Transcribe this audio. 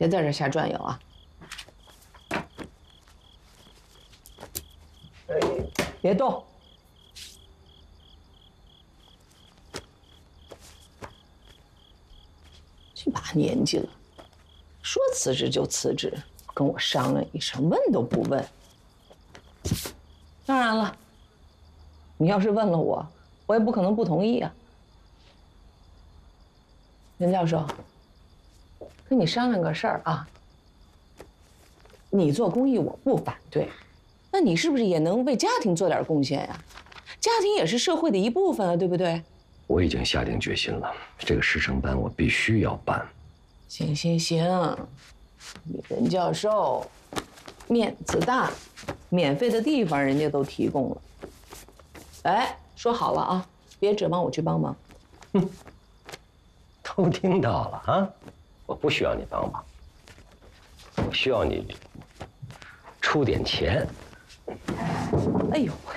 别在这瞎转悠啊！哎，别动！这把年纪了，说辞职就辞职，跟我商量一声，问都不问。当然了，你要是问了我，我也不可能不同意啊。任教授，跟你商量个事儿啊。你做公益我不反对，那你是不是也能为家庭做点贡献呀？家庭也是社会的一部分啊，对不对？ 我已经下定决心了，这个师生班我必须要办。 行行行，你任教授面子大，免费的地方人家都提供了。哎，说好了啊，别指望我去帮忙。 都听到了啊！我不需要你帮忙，我需要你出点钱。 哎呦，